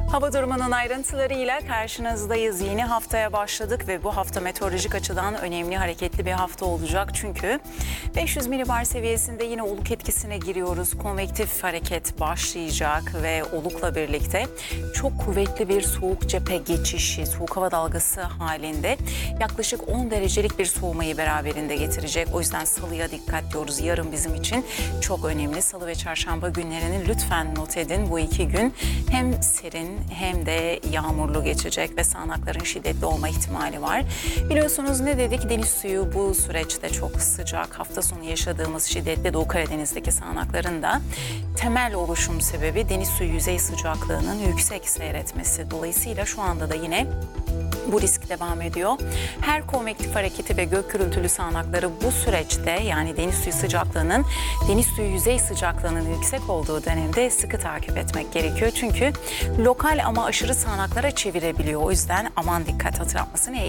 Hava durumunun ayrıntılarıyla karşınızdayız. Yeni haftaya başladık ve bu hafta meteorolojik açıdan önemli, hareketli bir hafta olacak. Çünkü 500 milibar seviyesinde yine oluk etkisine giriyoruz. Konvektif hareket başlayacak ve olukla birlikte çok kuvvetli bir soğuk cephe geçişi, soğuk hava dalgası halinde yaklaşık 10 derecelik bir soğumayı beraberinde getirecek. O yüzden salıya dikkat diyoruz. Yarın bizim için çok önemli. Salı ve çarşamba günlerini lütfen not edin. Bu iki gün hem serin hem de yağmurlu geçecek ve sağanakların şiddetli olma ihtimali var. Biliyorsunuz ne dedik? Deniz suyu bu süreçte çok sıcak. Hafta sonu yaşadığımız şiddetli Doğu Karadeniz'deki sağanakların da temel oluşum sebebi deniz suyu yüzey sıcaklığının yüksek seyretmesi. Dolayısıyla şu anda da yine bu risk devam ediyor. Her konvektif hareketi ve gök gürültülü sağanakları bu süreçte, yani deniz suyu sıcaklığının, deniz suyu yüzey sıcaklığının yüksek olduğu dönemde sıkı takip etmek gerekiyor. Çünkü lokal ama aşırı sağanaklara çevirebiliyor. O yüzden aman dikkat hatırlatmasını